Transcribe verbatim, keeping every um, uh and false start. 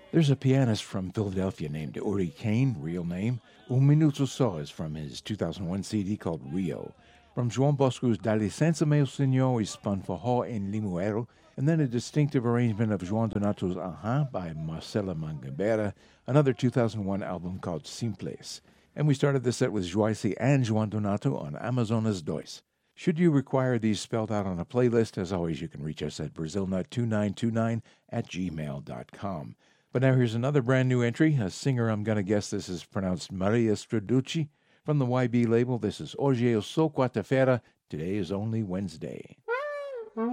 There's a pianist from Philadelphia named Uri Kane, real name. Un Minuto Só is from his two thousand one C D called Rio. From João Bosco's Dá licença, meu senhor, is spun forró in Limoeiro, and then a distinctive arrangement of João Donato's Aha by Marcela Mangueira, another two thousand one album called Simples. And we started the set with Joyce and João Donato on Amazonas Dois. Should you require these spelled out on a playlist, as always, you can reach us at brazilnut two nine two nine at gmail dot com. But now here's another brand new entry, a singer I'm going to guess this is pronounced Maria Straducci. From the Y B label, this is Hoje eu sou quarta-feira, today is only Wednesday.